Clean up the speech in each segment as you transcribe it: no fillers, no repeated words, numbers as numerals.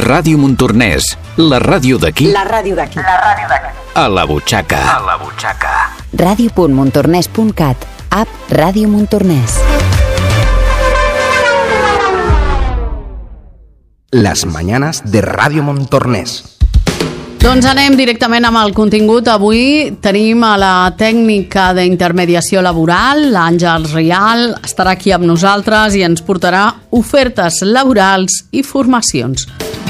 Ràdio Montornès, la ràdio d'aquí. La ràdio d'aquí. A la butxaca. Radio.montornès.cat. App Ràdio Montornès. Las mañanas de Radio Montornès. Doncs anem directament amb el contingut. Avui tenim a la tècnica d'intermediació laboral, l'Àngels Rial, estarà aquí amb nosaltres i ens portarà ofertes laborals i formacions.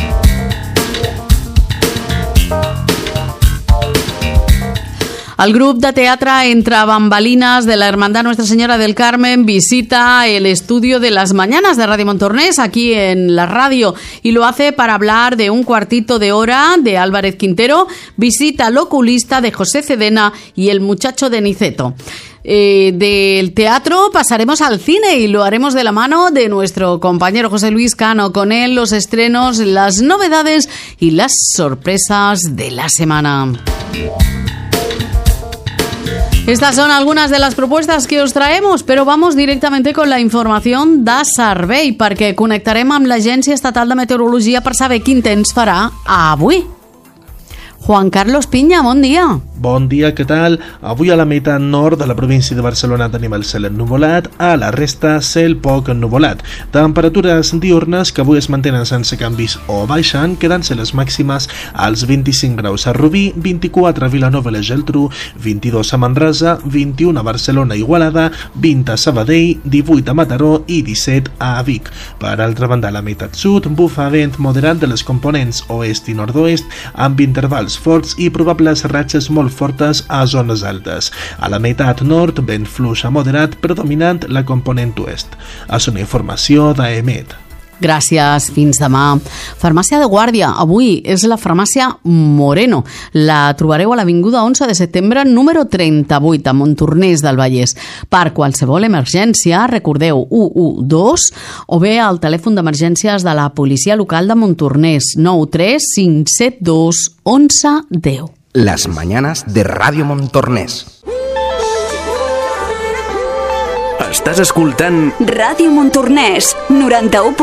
El grup de teatre Entre Bambalinas de la Hermandad Nuestra Señora del Carmen visita el estudio de las mañanas de Radio Montornès aquí en la radio y lo hace para hablar de Un cuartito de hora de Álvarez Quintero, visita al oculista de José Cedena y El muchacho de Niceto. Del teatro pasaremos al cine y lo haremos de la mano de nuestro compañero José Luis Cano. Con él los estrenos, las novedades y las sorpresas de la semana. Estas son algunas de las propuestas que os traemos, però vamos directamente con la información de servei, perquè connectarem amb l'Agència Estatal de Meteorologia per saber quin temps farà avui. Juan Carlos Piña, bon dia. Bon dia, què tal? Avui a la meitat nord de la província de Barcelona tenim el cel ennuvolat, a la resta cel poc ennuvolat. Temperatures diurnes que avui es mantenen sense canvis o baixant, quedant-se les màximes als 25 graus a Rubí, 24 a Vilanova i la Geltrú, 22 a Manresa, 21 a Barcelona i Igualada, 20 a Sabadell, 18 a Mataró i 17 a Vic. Per altra banda, a la meitat sud bufa vent moderat de les components oest i nord-oest, amb intervals forts i probables ratxes molt fortes a zones altes. A la meitat nord, vent fluix a moderat, predominant la component oest. És una informació d'AEMET. Gràcies, fins demà. Farmàcia de Guàrdia, avui és la farmàcia Moreno. La trobareu a l'Avinguda 11 de setembre, número 38, a Montornès del Vallès. Per qualsevol emergència, recordeu 112 o bé al telèfon d'emergències de la policia local de Montornès, 93 572 1110. Las mañanas de Radio Montornès. Estàs escoltant Ràdio Montornès, 91.